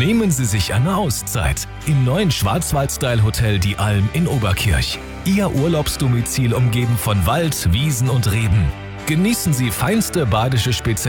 Nehmen Sie sich eine Auszeit im neuen Schwarzwald-Style-Hotel Die Alm in Oberkirch. Ihr Urlaubsdomizil umgeben von Wald, Wiesen und Reben. Genießen Sie feinste badische Spezialitäten